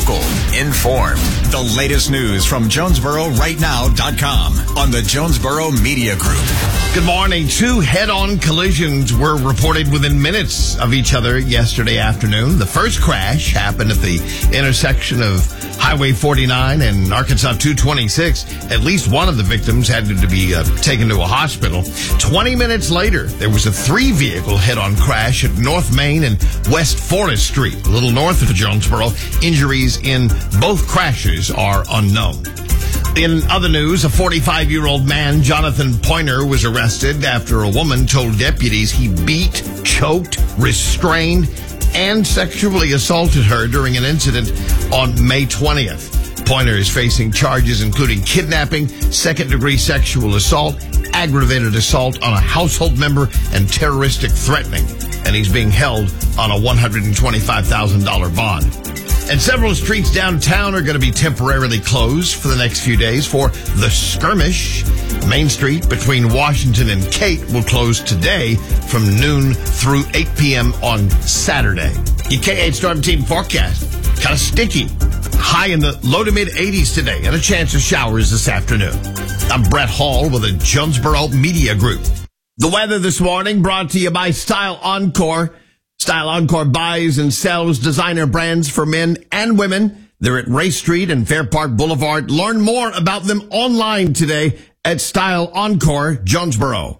local, informed. The latest news from JonesboroRightNow.com on the Jonesboro Media Group. Good morning. 2 head-on collisions were reported within minutes of each other yesterday afternoon. The first crash happened at the intersection of Highway 49 and Arkansas 226. At least one of the victims had to be taken to a hospital. 20 minutes later, there was a 3-vehicle head-on crash at North Main and West Forest Street, a little north of Jonesboro. Injuries in both crashes are unknown. In other news, a 45-year-old man, Jonathan Pointer, was arrested after a woman told deputies he beat, choked, restrained, and sexually assaulted her during an incident on May 20th. Pointer is facing charges including kidnapping, second-degree sexual assault, aggravated assault on a household member, and terroristic threatening. And he's being held on a $125,000 bond. And several streets downtown are going to be temporarily closed for the next few days for the skirmish. Main Street between Washington and Kate will close today from noon through 8 p.m. on Saturday. Your K8 Storm Team forecast, kind of sticky. High in the low to mid 80s today and a chance of showers this afternoon. I'm Brett Hall with the Jonesboro Media Group. The weather this morning brought to you by Style Encore. Style Encore buys and sells designer brands for men and women. They're at Ray Street and Fair Park Boulevard. Learn more about them online today at Style Encore Jonesboro.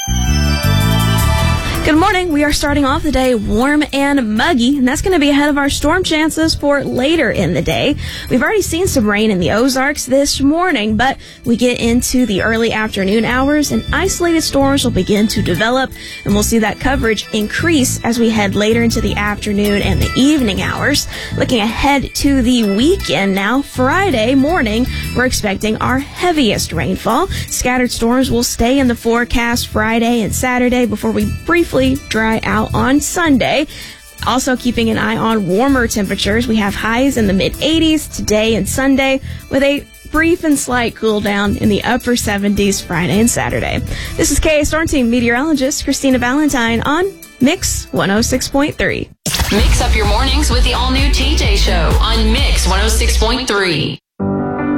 Good morning. We are starting off the day warm and muggy, and that's going to be ahead of our storm chances for later in the day. We've already seen some rain in the Ozarks this morning, but we get into the early afternoon hours, and isolated storms will begin to develop, and we'll see that coverage increase as we head later into the afternoon and the evening hours. Looking ahead to the weekend now, Friday morning, we're expecting our heaviest rainfall. Scattered storms will stay in the forecast Friday and Saturday before we briefly dry out on Sunday. Also keeping an eye on warmer temperatures. We have highs in the mid-80s today and Sunday with a brief and slight cool down in the upper 70s Friday and Saturday. This is KA Storm Team meteorologist Christina Valentine on Mix 106.3. Mix up your mornings with the all-new TJ Show on Mix 106.3.